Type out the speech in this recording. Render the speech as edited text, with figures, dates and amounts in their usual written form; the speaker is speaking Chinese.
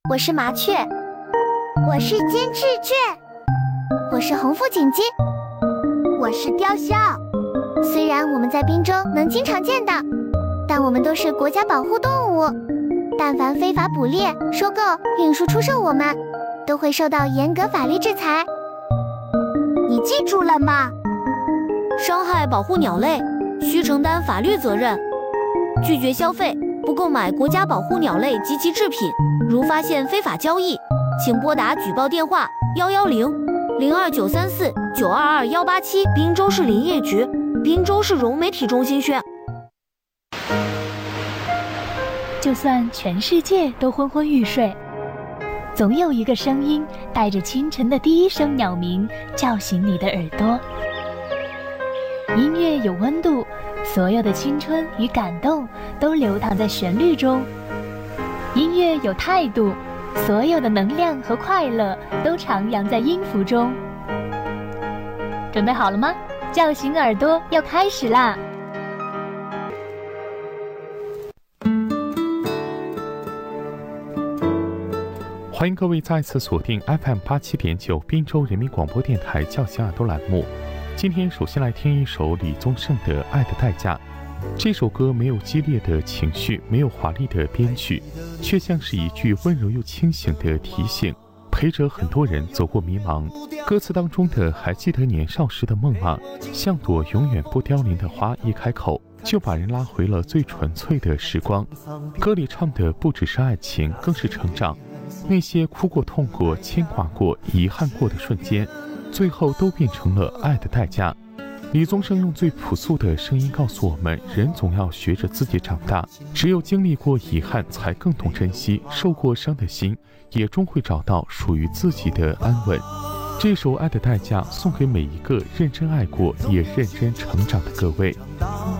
我是麻雀， 我是金翅雀， 我是红腹锦鸡， 我是雕鸮。 虽然我们在滨州能经常见到，但我们都是国家保护动物。但凡非法捕猎、收购、运输、出售我们，都会受到严格法律制裁。 你记住了吗？ 伤害保护鸟类，需承担法律责任。拒绝消费，不购买国家保护鸟类及其制品。如发现非法交易，请拨打举报电话110-02934-922-187。滨州市林业局、滨州市融媒体中心宣。 就算全世界都昏昏欲睡，总有一个声音带着清晨的第一声鸟鸣叫醒你的耳朵。音乐有温度，所有的青春与感动都流淌在旋律中。音乐有态度，所有的能量和快乐都徜徉在音符中。准备好了吗？叫醒耳朵要开始啦！ 欢迎各位再次锁定 FM87.9 滨州人民广播电台叫醒耳朵栏目。今天首先来听一首李宗盛的《爱的代价》。这首歌没有激烈的情绪，没有华丽的编曲，却像是一句温柔又清醒的提醒，陪着很多人走过迷茫。歌词当中的还记得年少时的梦吗？像朵永远不凋零的花，一开口就把人拉回了最纯粹的时光。歌里唱的不只是爱情，更是成长。那些哭过、痛过、牵挂过、遗憾过的瞬间，最后都变成了爱的代价。李宗盛用最朴素的声音告诉我们，人总要学着自己长大，只有经历过遗憾，才更懂珍惜，受过伤的心也终会找到属于自己的安稳。这首《爱的代价》送给每一个认真爱过也认真成长的各位。